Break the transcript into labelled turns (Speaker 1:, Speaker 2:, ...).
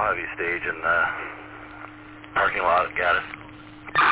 Speaker 1: have you stage in the parking lot at Gaddis.